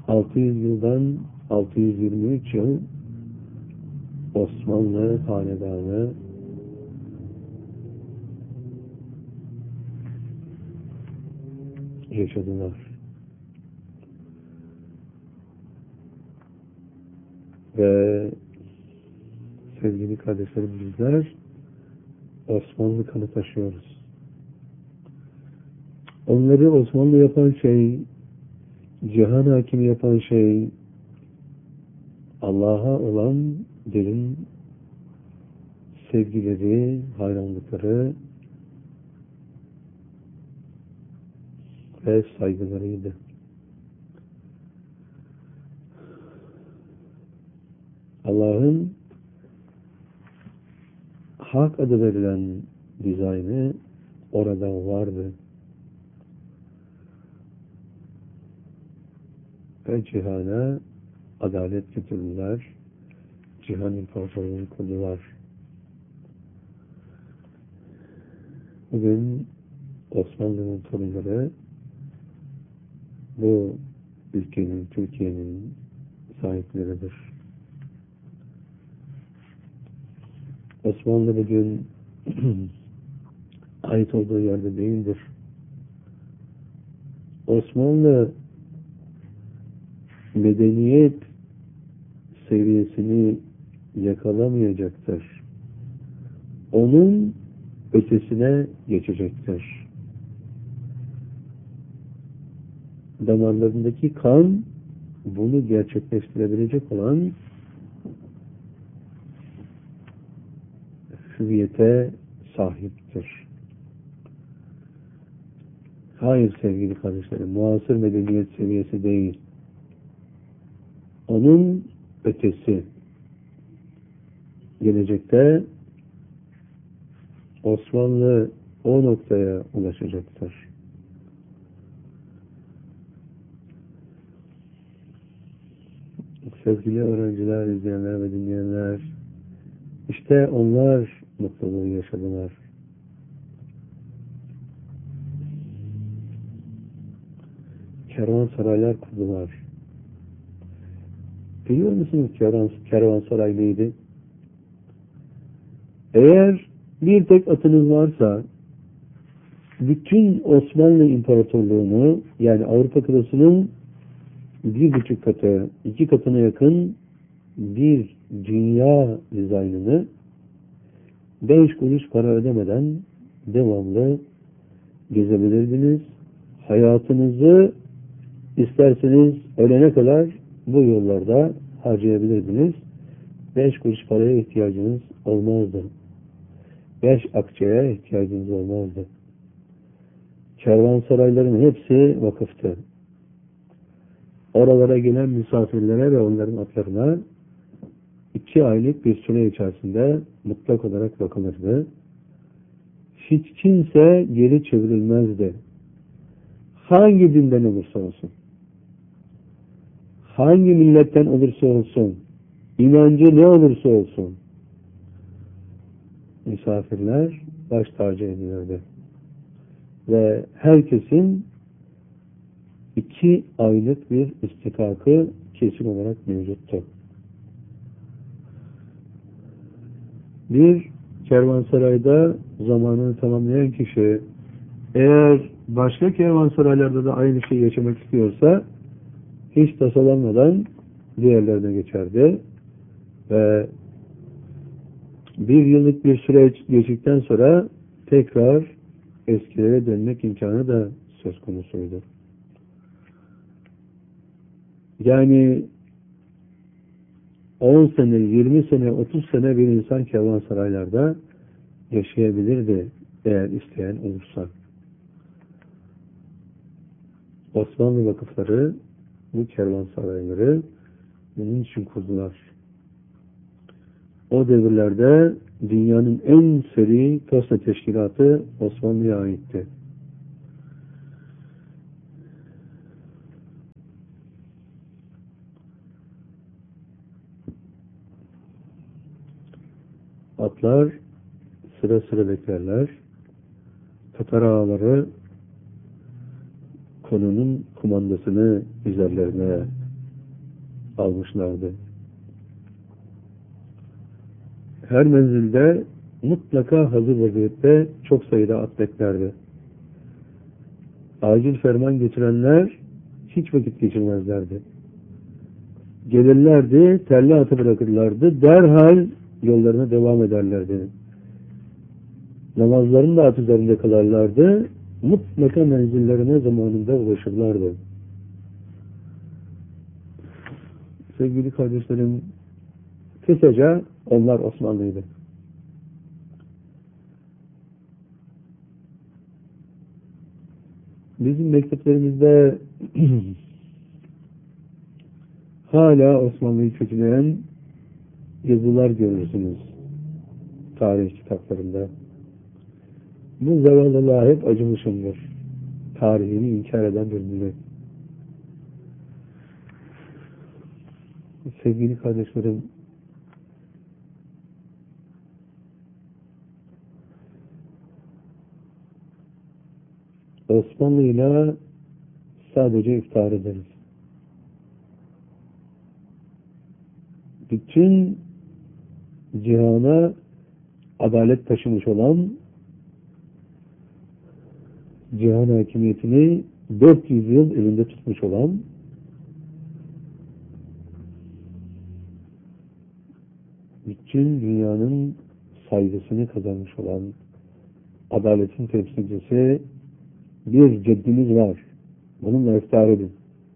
600 yıldan 623 yıl Osmanlı hanedanı yaşadılar. Ve sevgili kardeşlerim, bizler Osmanlı kanı taşıyoruz. Onları Osmanlı yapan şey, cihan hakimi yapan şey, Allah'a olan derin sevgileri, hayranlıkları ve saygılarıydı. Allah'ın hak adı verilen dizaynı orada vardı. Ve cihana adalet getirdiler. Cihan imparatorluğunu kurdular. Bugün Osmanlı'nın torunları bu ülkenin, Türkiye'nin sahipleridir. Osmanlı bugün ait olduğu yerde değildir. Osmanlı medeniyet seviyesini yakalamayacaktır. Onun ötesine geçecektir. Damarlarındaki kan bunu gerçekleştirebilecek olan hüviyete sahiptir. Hayır sevgili kardeşlerim, muasır medeniyet seviyesi değil. Onun ötesi. Gelecekte Osmanlı o noktaya ulaşacaktır. Sevgili öğrenciler, izleyenler ve dinleyenler, işte onlar mutluluğu yaşadılar. Kervansaraylar kurdular. Biliyor musunuz kervansaray neydi? Eğer bir tek atınız varsa bütün Osmanlı İmparatorluğunu, yani Avrupa kıtasının 1,5 katı, 2 katına yakın bir dünya dizaynını 5 kuruş para ödemeden devamlı gezebilirdiniz. Hayatınızı isterseniz ölene kadar bu yollarda harcayabilirdiniz. 5 kuruş paraya ihtiyacınız olmazdı. 5 akçeye ihtiyacınız olmazdı. Kervansarayların hepsi vakıftı. Oralara gelen misafirlere ve onların atlarına 2 aylık bir süre içerisinde mutlak olarak bakılırdı. Hiç kimse geri çevrilmezdi. Hangi dinden olursa olsun, hangi milletten olursa olsun, inancı ne olursa olsun, misafirler baş tacı edilirdi. Ve herkesin 2 aylık bir istikakı kesin olarak mevcuttu. Bir kervansarayda zamanını tamamlayan kişi eğer başka kervansaraylarda da aynı şeyi yaşamak istiyorsa hiç tasalanmadan diğerlerine geçerdi ve 1 yıllık bir süreç geçtikten sonra tekrar eskilere dönmek imkanı da söz konusuydu. Yani 10 sene, 20 sene, 30 sene bir insan kervansaraylarda yaşayabilirdi eğer isteyen olursa. Osmanlı vakıfları bu kervansarayları bunun için kurdular. O devirlerde dünyanın en seri posta teşkilatı Osmanlı'ya aitti. Atlar sıra sıra beklerler. Tatar ağaları konunun kumandasını üzerlerine almışlardı. Her menzilde mutlaka hazır vaziyette çok sayıda at beklerdi. Acil ferman getirenler hiç vakit geçirmezlerdi. Gelirlerdi, terli atı bırakırlardı, derhal yollarına devam ederlerdi. Namazlarını da at üzerinde kılarlardı, mutlaka menzillerine zamanında ulaşırlardı. Sevgili kardeşlerim, kısaca onlar Osmanlıydı. Bizim mekteplerimizde hala Osmanlı'yı kötüleyen yazılar görürsünüz tarih kitaplarında. Bu zavallılığa hep acımışımdır. Tarihini inkar eden bir millet. Sevgili kardeşlerim, Osmanlı'yla sadece iftihar ederiz. Bütün cihana adalet taşımış olan, cihan hakimiyetini 400 yıl elinde tutmuş olan, bütün dünyanın saygısını kazanmış olan adaletin temsilcisi bir ceddimiz var. Bununla iftihar edin.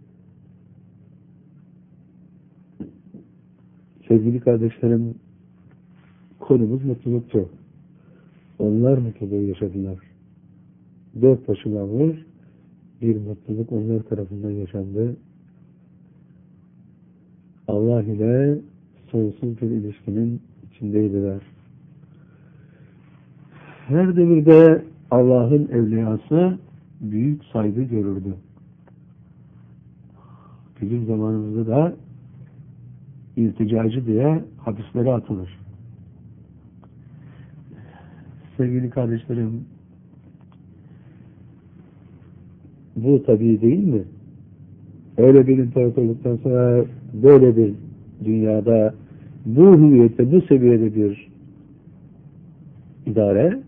Sevgili kardeşlerim, konumuz mutluluktu. Onlar mutluluğu yaşadılar. Dört başına vur, bir mutluluk onlar tarafından yaşandı. Allah ile sonsuz bir ilişkinin içindeydiler. Her devirde Allah'ın evliyası büyük saygı görürdü. Bizim zamanımızda da ilticacı diye hapislere atılır. Sevgili kardeşlerim, bu tabii değil mi? Öyle bir imparatorluktan sonra böyle bir dünyada bu hüviyette, bu seviyede bir idare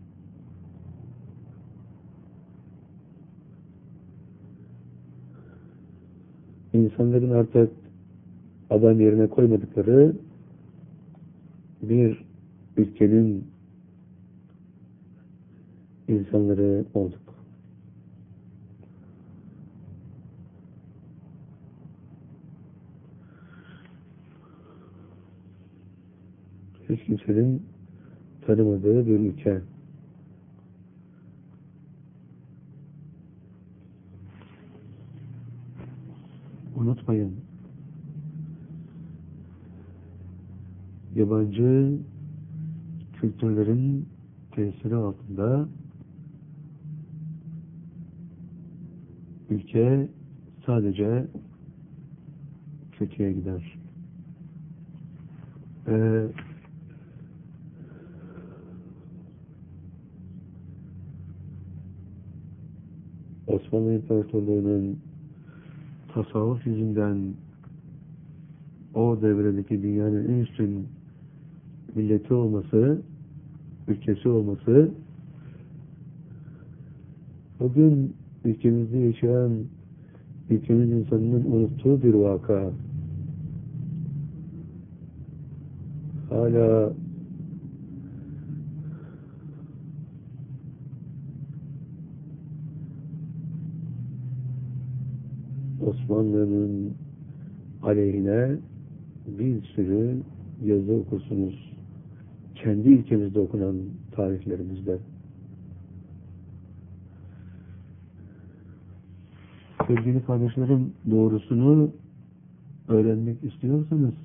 insanların artık adam yerine koymadıkları bir ülkenin insanları olduk. Hiç kimsenin tanımadığı bir ülke. Unutmayın, yabancı kültürlerin tesiri altında ülke sadece kötüye gider. Osmanlı İmparatorluğu'nun tasavvuf yüzünden o devredeki dünyanın en üstün milleti olması, ülkesi olması, bugün ülkemizde yaşayan ülkemiz insanının unuttuğu bir vaka. Hala Osmanlı'nın aleyhine bir sürü yazı okursunuz. Kendi ülkemizde okunan tarihlerimizde. Sevgili kardeşlerim, doğrusunu öğrenmek istiyorsanız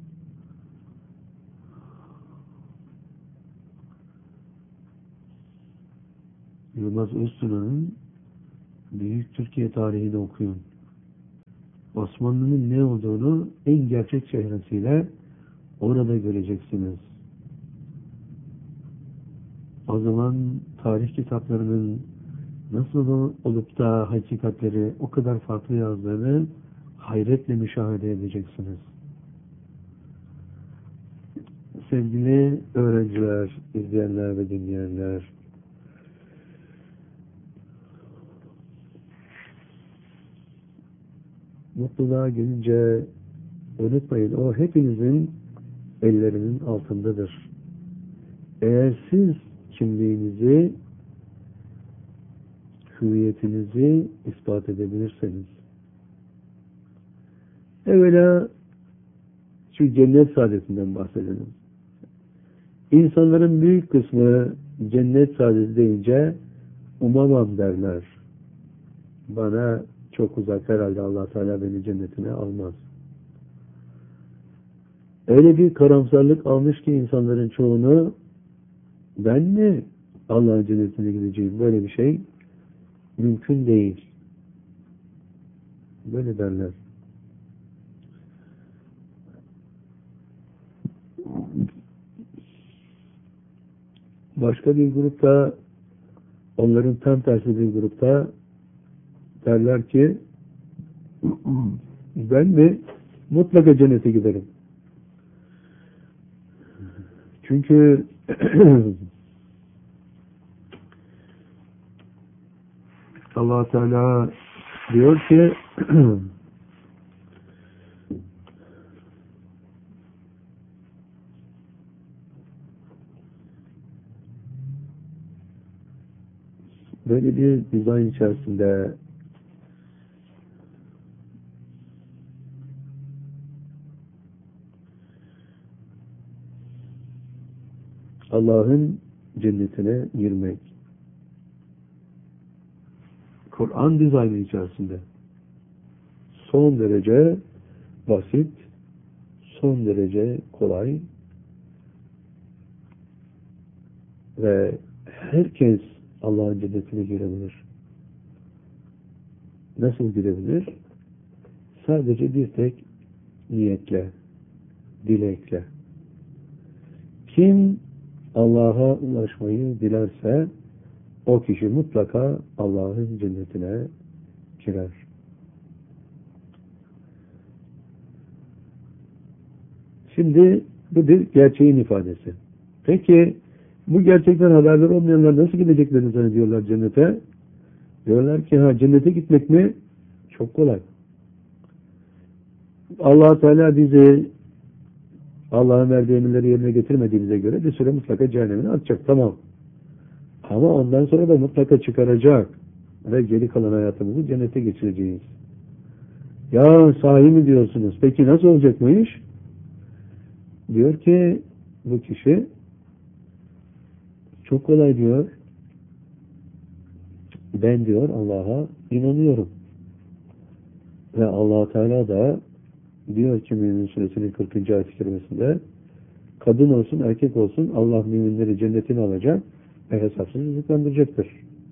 Yılmaz Öztuna'nın Büyük Türkiye tarihini okuyun. Osmanlı'nın ne olduğunu en gerçek çehresiyle orada göreceksiniz. O zaman tarih kitaplarının nasıl olup da hakikatleri o kadar farklı yazdığını hayretle müşahede edeceksiniz. Sevgili öğrenciler, izleyenler ve dinleyenler, mutluluğa gelince unutmayın, o hepinizin ellerinin altındadır. Eğer siz kimliğinizi, hüviyetinizi ispat edebilirseniz, evvela şu cennet saadetinden bahsedelim. İnsanların büyük kısmı cennet saadeti deyince umamam derler. Bana çok uzak, herhalde Allah Teala beni cennetine almaz. Öyle bir karamsarlık almış ki insanların çoğunu, ben mi Allah'ın cennetine gideceğim? Böyle bir şey mümkün değil. Böyle derler. Başka bir grupta, onların tam tersi bir grupta derler ki, ben mi mutlaka cennete giderim. Çünkü Allah Teala diyor ki böyle bir dizayn içerisinde Allah'ın cennetine girmek, Kur'an dizaynı içerisinde son derece basit, son derece kolay ve herkes Allah'ın cennetine girebilir. Nasıl girebilir? Sadece bir tek niyetle, dilekle. Kim Allah'a ulaşmayı dilerse o kişi mutlaka Allah'ın cennetine girer. Şimdi bu bir gerçeğin ifadesi. Peki bu gerçekten haberler olmayanlar nasıl gideceklerini zannediyorlar cennete? Diyorlar ki cennete gitmek mi? Çok kolay. Allah Teala bizi Allah'ın verdiği emirleri yerine getirmediğimize göre bir süre mutlaka cehennemine atacak. Tamam. Ama ondan sonra da mutlaka çıkaracak. Ve geri kalan hayatımızı cennete geçireceğiz. Ya sahi mi diyorsunuz? Peki nasıl olacak bu iş? Diyor ki bu kişi çok kolay diyor. Ben diyor Allah'a inanıyorum. Ve Allah Teala da diyor ki Mümin Suresinin 40. ayet-i kerimesinde, kadın olsun erkek olsun Allah müminleri cennetine alacak ve hesapsız rızıklandıracaktır.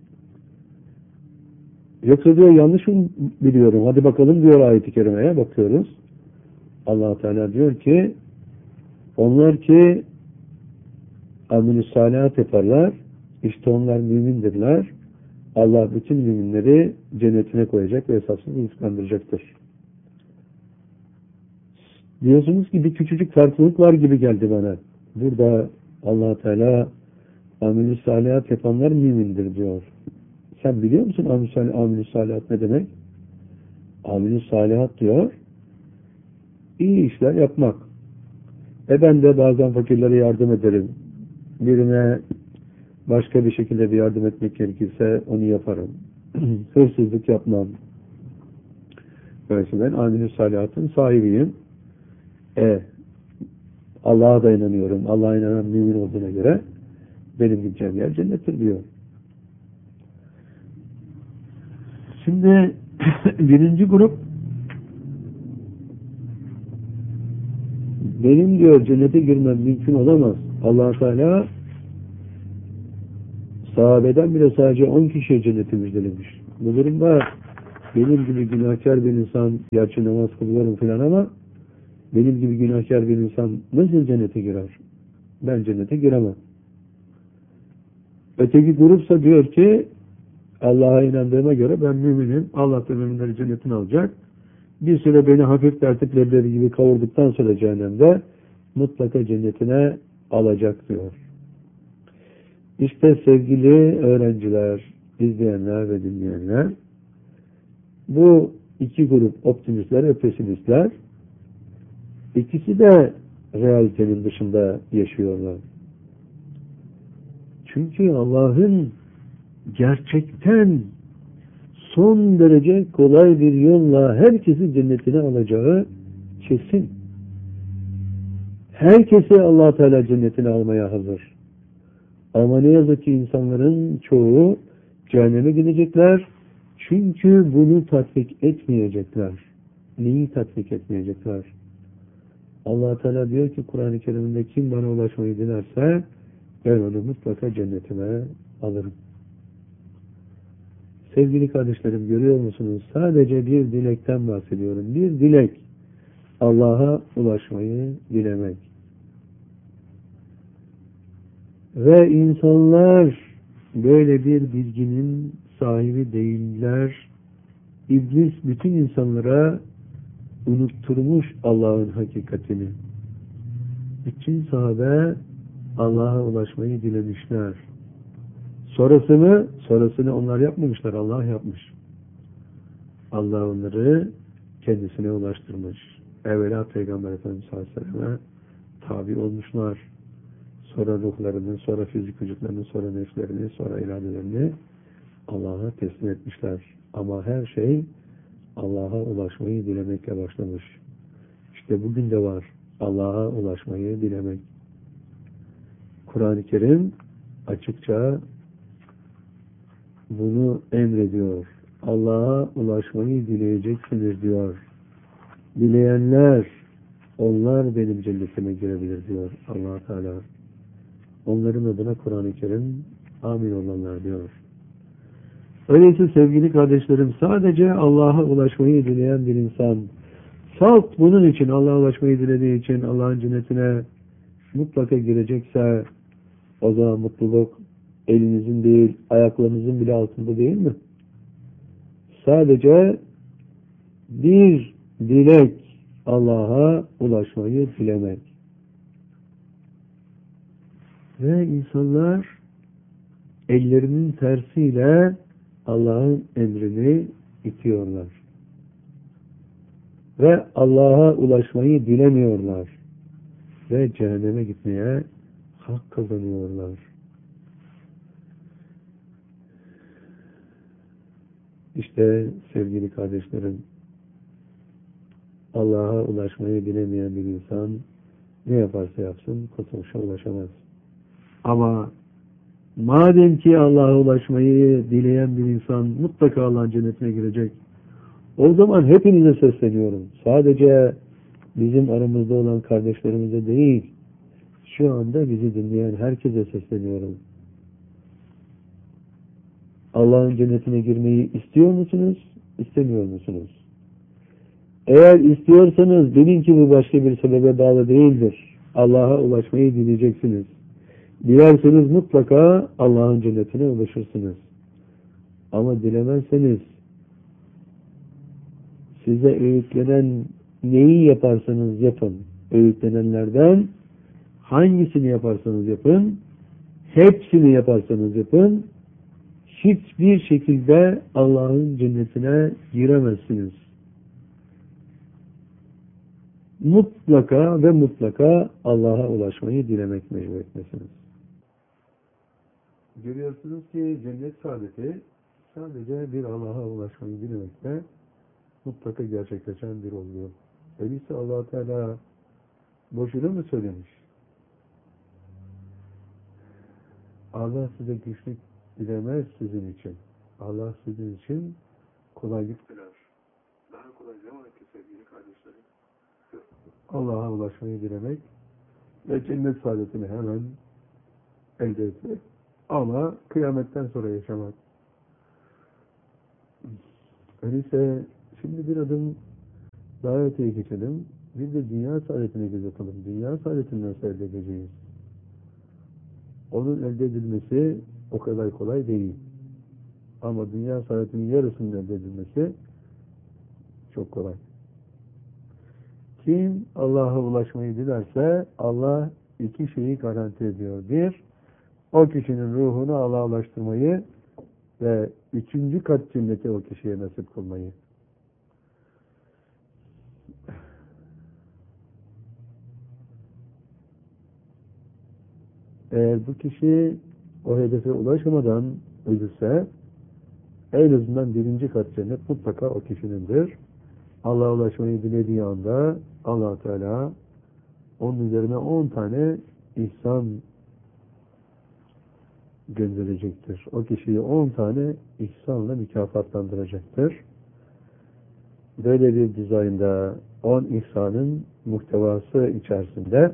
Yoksa diyor yanlış mı biliyorum? Hadi bakalım diyor ayet-i kerimeye, bakıyoruz. Allah Teala diyor ki onlar ki amel-i salihat yaparlar, işte onlar mümindirler. Allah bütün müminleri cennetine koyacak ve hesapsız rızıklandıracaktır. Diyorsunuz ki bir küçücük farklılık var gibi geldi bana. Burada Allah Teala amel-i salihat yapanlar mümindir diyor. Sen biliyor musun amel-i salihat ne demek? Amel-i salihat diyor, iyi işler yapmak. Ben de bazen fakirlere yardım ederim. Birine başka bir şekilde bir yardım etmek gerekirse onu yaparım. Hırsızlık yapmam. Böylece ben amel-i salihatın sahibiyim. Allah'a da inanıyorum. Allah'a inanan mümin olduğuna göre benim gideceğim yer cennettir diyor. Şimdi birinci grup benim diyor cennete girmem mümkün olamaz. Allah Teala sahabeden bile sadece 10 kişiye cenneti müjdelemiş. Bu durumda benim gibi günahkar bir insan, gerçi namaz kılıyorum filan ama benim gibi günahkar bir insan nasıl cennete girer? Ben cennete giremem. Öteki grupsa diyor ki Allah'a inandığıma göre ben müminim. Allah da müminleri cennetine alacak. Bir süre beni hafif tertip leblebi gibi kavurduktan sonra cehennemde mutlaka cennetine alacak diyor. İşte sevgili öğrenciler, izleyenler ve dinleyenler, bu iki grup optimistler ve pesimistler, ikisi de realitenin dışında yaşıyorlar. Çünkü Allah'ın gerçekten son derece kolay bir yolla herkesi cennetine alacağı kesin. Herkesi Allah Teala cennetine almaya hazır. Ama ne yazık ki insanların çoğu cehenneme gidecekler. Çünkü bunu tatbik etmeyecekler. Neyi tatbik etmeyecekler? Allah Teala diyor ki Kur'an-ı Kerim'de kim bana ulaşmayı dilerse ben onu mutlaka cennetime alırım. Sevgili kardeşlerim, görüyor musunuz? Sadece bir dilekten bahsediyorum. Bir dilek. Allah'a ulaşmayı dilemek. Ve insanlar böyle bir bilginin sahibi değiller. İblis bütün insanlara unutturmuş Allah'ın hakikatini. Bütün sahabe Allah'a ulaşmayı dilemişler. Sonrasını onlar yapmamışlar, Allah yapmış. Allah onları kendisine ulaştırmış. Evvela Peygamber Efendimiz sallallahu aleyhi ve selleme tabi olmuşlar. Sonra ruhlarını, sonra fizik vücutlarını, sonra nefslerini, sonra iradelerini Allah'a teslim etmişler. Ama her şey Allah'a ulaşmayı dilemekle başlamış. İşte bugün de var Allah'a ulaşmayı dilemek. Kur'an-ı Kerim açıkça bunu emrediyor. Allah'a ulaşmayı dileyeceksiniz diyor. Dileyenler, onlar benim cennetime girebilir diyor Allah Teala. Onların adına Kur'an-ı Kerim amin olanlar diyor. Öyleyse sevgili kardeşlerim, sadece Allah'a ulaşmayı dileyen bir insan, salt bunun için, Allah'a ulaşmayı dilediği için Allah'ın cennetine mutlaka girecekse, o zaman mutluluk elinizin değil, ayaklarınızın bile altında değil mi? Sadece bir dilek, Allah'a ulaşmayı dilemek. Ve insanlar ellerinin tersiyle Allah'ın emrini itiyorlar. Ve Allah'a ulaşmayı dilemiyorlar. Ve cehenneme gitmeye hak kazanıyorlar. İşte sevgili kardeşlerim, Allah'a ulaşmayı dilemeyen bir insan ne yaparsa yapsın kurtuluşa ulaşamaz. Ama madem ki Allah'a ulaşmayı dileyen bir insan mutlaka Allah'ın cennetine girecek, o zaman hepinize sesleniyorum. Sadece bizim aramızda olan kardeşlerimize değil, şu anda bizi dinleyen herkese sesleniyorum. Allah'ın cennetine girmeyi istiyor musunuz, istemiyor musunuz? Eğer istiyorsanız bilin ki bu başka bir sebebe bağlı değildir. Allah'a ulaşmayı dileyeceksiniz. Dilerseniz mutlaka Allah'ın cennetine ulaşırsınız. Ama dilemezseniz size öğütlenen neyi yaparsanız yapın. Öğütlenenlerden hangisini yaparsanız yapın, hepsini yaparsanız yapın, hiçbir şekilde Allah'ın cennetine giremezsiniz. Mutlaka ve mutlaka Allah'a ulaşmayı dilemek mecburiyetindesiniz. Görüyorsunuz ki cennet saadeti sadece bir Allah'a ulaşmayı dilemekle mutlaka gerçekleşen bir oluyor. Öyleyse Allah Teala boşuna mı söylemiş? Allah size güçlük dilemez sizin için. Allah sizin için kolaylık diler. Daha kolay ne var ki sevgili kardeşlerim? Allah'a ulaşmayı dilemek ve cennet saadetini hemen elde etmek. Ama kıyametten sonra yaşamak. Öyleyse şimdi bir adım daha öteye geçelim. Bir de dünya saadetine göz atalım. Dünya saadetini nasıl elde edeceğiz? Onun elde edilmesi o kadar kolay değil. Ama dünya saadetinin yarısının elde edilmesi çok kolay. Kim Allah'a ulaşmayı dilerse Allah iki şeyi garanti ediyor. Bir, o kişinin ruhunu Allah'a ulaştırmayı ve üçüncü kat cenneti o kişiye nasip kılmayı. Eğer bu kişi o hedefe ulaşamadan ölürse en azından birinci kat cennet mutlaka o kişinindir. Allah'a ulaşmayı dilediği anda Allah Teala onun üzerine 10 tane ihsan gönderecektir. O kişiyi 10 tane ihsanla mükafatlandıracaktır. Böyle bir dizaynda 10 ihsanın muhtevası içerisinde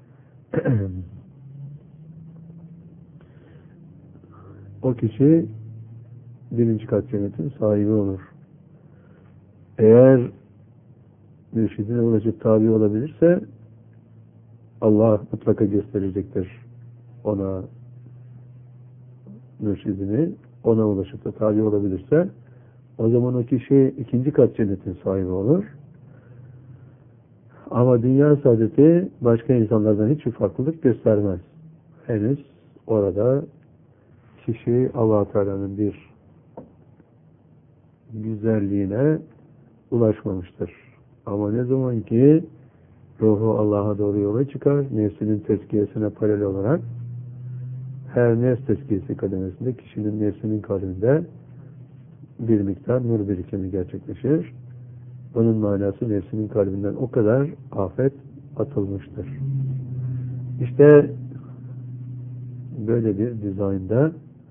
o kişi birinci kat cennetin sahibi olur. Eğer mürşidine ulaşıp tabi olabilirse Allah mutlaka gösterecektir ona mürşidini, ona ulaşıp da tabi olabilirse o zaman o kişi ikinci kat cennetin sahibi olur. Ama dünya saadeti başka insanlardan hiçbir farklılık göstermez. Henüz orada kişi Allah-u Teala'nın bir güzelliğine ulaşmamıştır. Ama ne zaman ki ruhu Allah'a doğru yola çıkar, nefsinin tezkiyesine paralel olarak her nefs tezkiyesi kademesinde kişinin nefsinin kalbinde bir miktar nur birikimi gerçekleşir. Bunun manası nefsinin kalbinden o kadar afet atılmıştır. İşte böyle bir dizaynda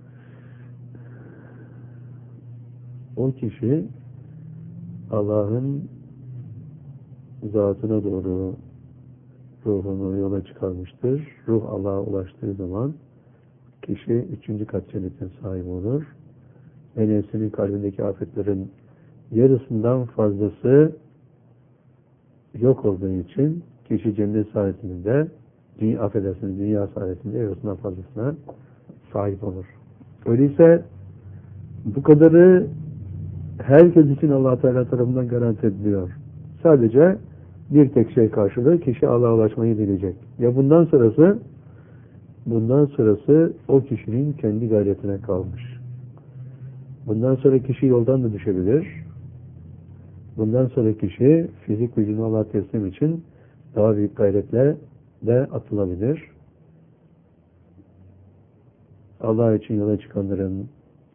o kişi Allah'ın zatına doğru ruhunu yola çıkarmıştır. Ruh Allah'a ulaştığı zaman kişi üçüncü kat cennetin sahibi olur. Ve nefsinin kalbindeki afetlerin yarısından fazlası yok olduğu için kişi cennet saadetinde dünya saadetinde yarısından fazlasına sahip olur. Öyleyse bu kadarı herkes için Allah Teala tarafından garanti ediliyor. Sadece bir tek şey karşılığı kişi Allah'a ulaşmayı bilecek. Ya bundan sonrası o kişinin kendi gayretine kalmış. Bundan sonra kişi yoldan da düşebilir. Bundan sonra kişi fizik gücünü Allah'a teslim için daha büyük gayretle de atılabilir. Allah için yola çıkanların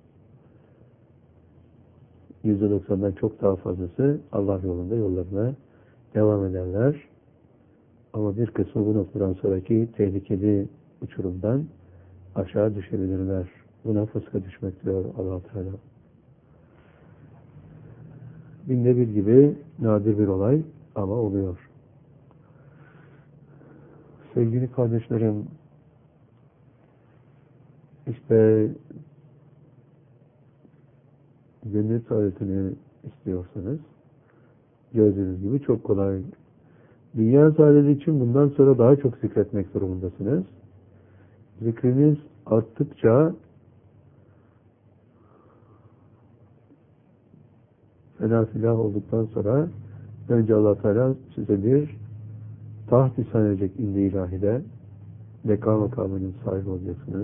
%90'dan çok daha fazlası Allah yolunda yollarına devam ederler. Ama bir kısmı bu noktadan sonraki tehlikeli uçurumdan aşağı düşebilirler. Buna fıska düşmek diyor Allah Teala. Binde bir gibi nadir bir olay ama oluyor. Sevgili kardeşlerim, işte cennet saadetini istiyorsanız gördüğünüz gibi çok kolay. Dünya saadeti için bundan sonra daha çok zikretmek durumundasınız. Zikriniz arttıkça fena filah olduktan sonra önce Allah Teala size bir taht ihsan edecek indi ilahide beka makamının sahibi olacaksınız.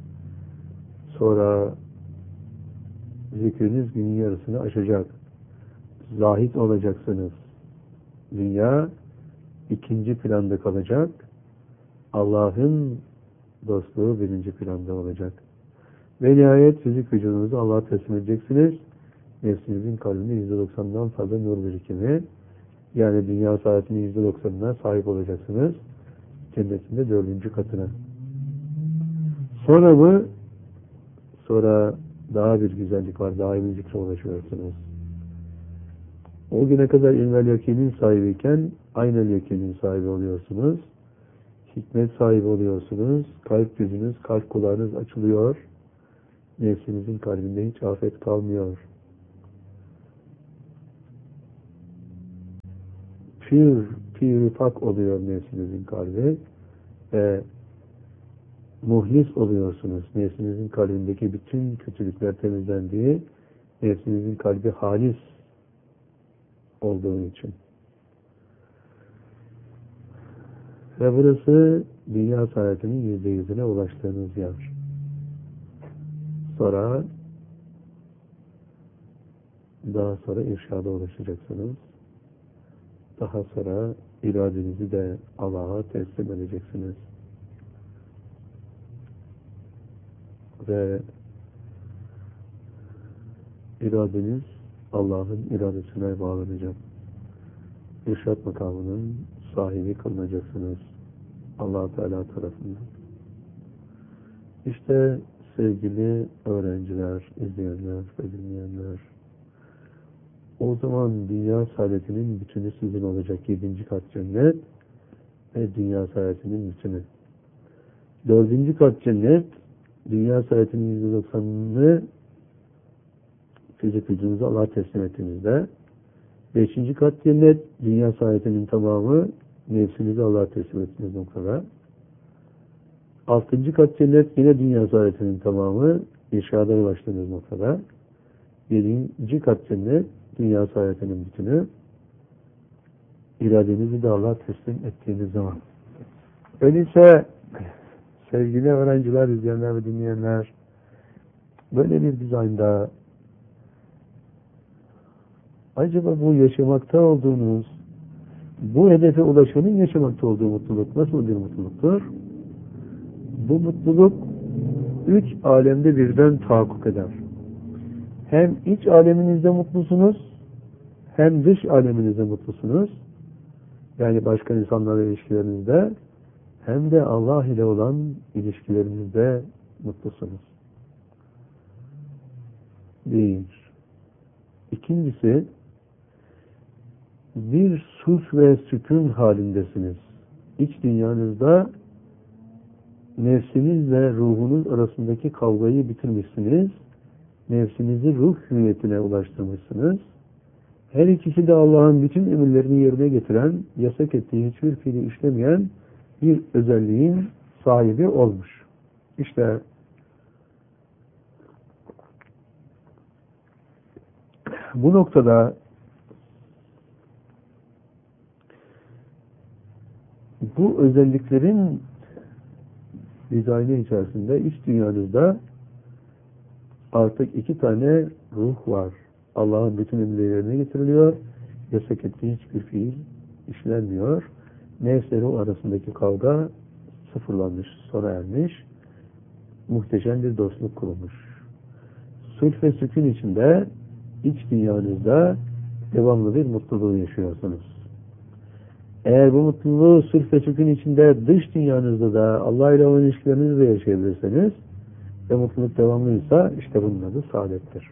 Sonra zikriniz günün yarısını aşacak. Zahid olacaksınız. Dünya ikinci planda kalacak. Allah'ın dostluğu birinci planda olacak. Ve nihayet fizik vücudunuzu Allah'a teslim edeceksiniz. Nefsinizin kalbinde %90'dan fazla nur birikimi, yani dünya saadetinin %90'ına sahip olacaksınız. Cennetinde 4. katına. Sonra daha bir güzellik var. Daha iyi bir zikre ulaşıyorsunuz. O güne kadar ilmel yakinin sahibiyken aynel yakinin sahibi oluyorsunuz. Hikmet sahibi oluyorsunuz. Kalp gözünüz, kalp kulağınız açılıyor. Nefsinizin kalbinde hiç afet kalmıyor. Pür pak oluyor nefsinizin kalbi ve muhlis oluyorsunuz. Nefsinizin kalbindeki bütün kötülükler temizlendiği, nefsinizin kalbi halis olduğu için. Ve burası dünya saadetinin %100'üne ulaştığınız yer. Daha sonra irşada ulaşacaksınız. Daha sonra iradenizi de Allah'a teslim edeceksiniz. Ve iradeniz Allah'ın iradesine bağlanacak. İrşad makamının sahibi kılınacaksınız Allah-u Teala tarafından. İşte sevgili öğrenciler, izleyenler ve dinleyenler, o zaman dünya saadetinin bütünü sizin olacak. 7. kat cennet ve dünya saadetinin bütünü. 4. kat cennet, dünya saadetinin %90'ını fizik vücudunuza Allah'a teslim ettiğinizde, 5. kat cennet, dünya saadetinin tamamı nefsinizi Allah'a teslim ettiğiniz noktada. 6. kat cennet, yine dünya saadetinin tamamı irşada ulaştığınız noktada. 7. kat cennet, dünya saadetinin bütünü, iradenizi de Allah'a teslim ettiğiniz zaman. Öyleyse sevgili öğrenciler, izleyenler ve dinleyenler, böyle bir dizaynda acaba bu yaşamakta olduğunuz, bu hedefe ulaşanın yaşamakta olduğu mutluluk nasıl bir mutluluktur? Bu mutluluk 3 alemde birden tahakkuk eder. Hem iç aleminizde mutlusunuz, hem dış aleminizde mutlusunuz. Yani başka insanlarla ilişkilerinizde, hem de Allah ile olan ilişkilerinizde mutlusunuz. Bir. İkincisi, bir sulh ve sükun halindesiniz. İç dünyanızda nefsinizle ruhunuz arasındaki kavgayı bitirmişsiniz. Nefsinizi ruh hüviyetine ulaştırmışsınız. Her ikisi de Allah'ın bütün emirlerini yerine getiren, yasak ettiği hiçbir fiili işlemeyen bir özelliğin sahibi olmuş. İşte bu noktada bu özelliklerin dizaynı içerisinde iç dünyanızda artık 2 tane ruh var. Allah'ın bütün emirlerine getiriliyor. Yasak ettiği hiçbir fiil işlenmiyor. Nefsleri o arasındaki kavga sıfırlanmış, sona ermiş. Muhteşem bir dostluk kurulmuş. Sulh ve sükun içinde iç dünyanızda devamlı bir mutluluğu yaşıyorsunuz. Eğer bu mutluluğu sulh ve sükun içinde dış dünyanızda da Allah ile olan ilişkilerinizle yaşayabilirseniz ve mutluluk devamlıysa işte bunun adı saadettir.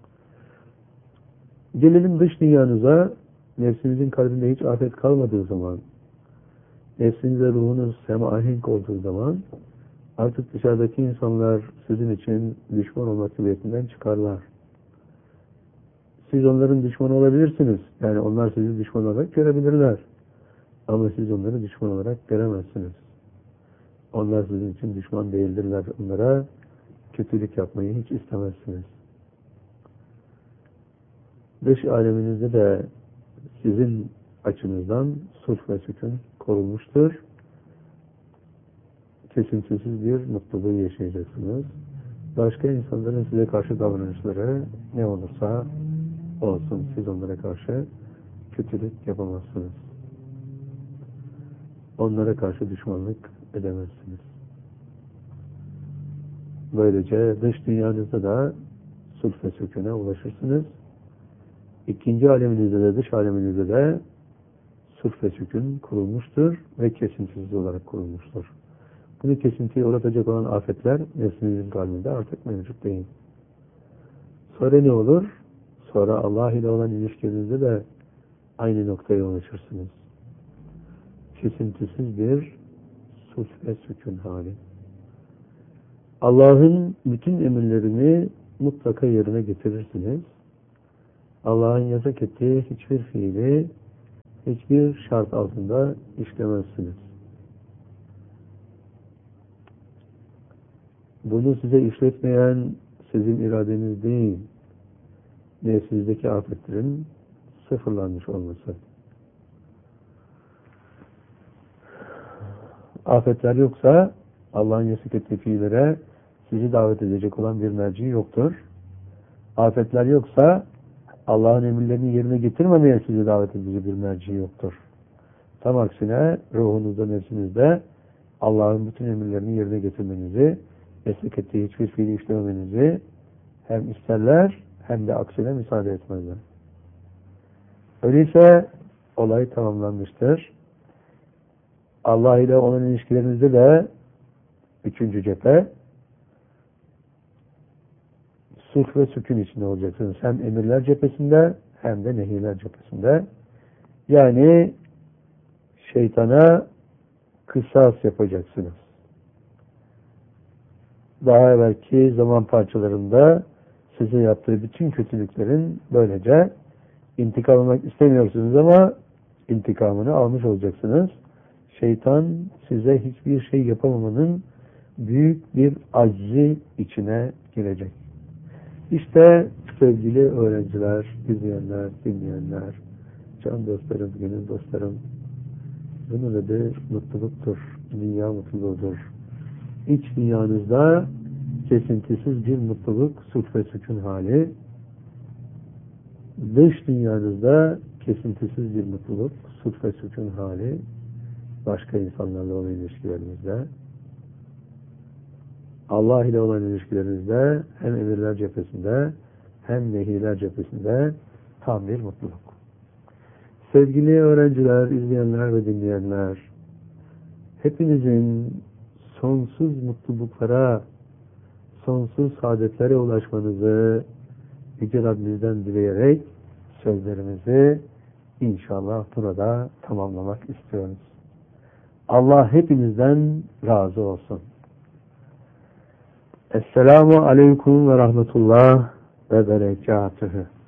Gelelim dış dünyanıza. Nefsinizin kalbinde hiç afet kalmadığı zaman, nefsinizle ruhunuz hemahenk olduğu zaman artık dışarıdaki insanlar sizin için düşman olmak cibiyetinden çıkarlar. Siz onların düşmanı olabilirsiniz. Yani onlar sizi düşman olarak görebilirler. Ama siz onları düşman olarak göremezsiniz. Onlar sizin için düşman değildirler. Onlara kötülük yapmayı hiç istemezsiniz. Dış aleminizde de sizin açınızdan sulh ve sükun korunmuştur. Kesintisiz bir mutluluğu yaşayacaksınız. Başka insanların size karşı davranışları ne olursa olsun, siz onlara karşı kötülük yapamazsınız. Onlara karşı düşmanlık edemezsiniz. Böylece dış dünyanızda da sulh ve sükûne ulaşırsınız. İkinci aleminizde de dış aleminizde de sulh ve sükûn kurulmuştur ve kesintisiz olarak kurulmuştur. Bunu kesintiye uğratacak olan afetler nefsinizin kalbinde artık mevcut değil. Sonra ne olur? Sonra Allah ile olan ilişkinizde de aynı noktaya ulaşırsınız. Kesintisiz bir sulh ve sükûn hali. Allah'ın bütün emirlerini mutlaka yerine getirirsiniz. Allah'ın yasak ettiği hiçbir fiili hiçbir şart altında işlemezsiniz. Bunu size işletmeyen sizin iradeniz değil, nefsinizdeki afetlerin sıfırlanmış olması. Afetler yoksa Allah'ın yasak ettiği fiillere sizi davet edecek olan bir merci yoktur. Afetler yoksa Allah'ın emirlerini yerine getirmemeye sizi davet edici bir merci yoktur. Tam aksine ruhunuzda, nefsinizde Allah'ın bütün emirlerini yerine getirmenizi, yasak ettiği hiçbir fiili işlememenizi hem isterler hem de aksine müsaade etmezler. Öyleyse olay tamamlanmıştır. Allah ile olan ilişkilerinizde de üçüncü cephe sulh ve sükun içinde olacaksınız. Hem emirler cephesinde hem de nehirler cephesinde. Yani şeytana kısas yapacaksınız. Daha evvelki zaman parçalarında size yaptığı bütün kötülüklerin böylece intikam almak istemiyorsunuz ama intikamını almış olacaksınız. Şeytan size hiçbir şey yapamamanın büyük bir aczi içine girecek. İşte sevgili öğrenciler, izleyenler, dinleyenler, can dostlarım, gönül dostlarım, bunun adı mutluluktur, dünya mutluluğudur. İç dünyanızda kesintisiz bir mutluluk, sulh ve sükun hali, dış dünyanızda kesintisiz bir mutluluk, sulh ve sükun hali, başka insanlarla olan ilişkilerinizde, Allah ile olan ilişkilerinizde hem emirler cephesinde hem nehirler cephesinde tam bir mutluluk. Sevgili öğrenciler, izleyenler ve dinleyenler, hepinizin sonsuz mutluluklara, sonsuz saadetlere ulaşmanızı Yüce Rabbimizden dileyerek sözlerimizi inşallah burada tamamlamak istiyoruz. Allah hepinizden razı olsun. Esselamu Aleyküm ve Rahmetullah ve Berekatühü.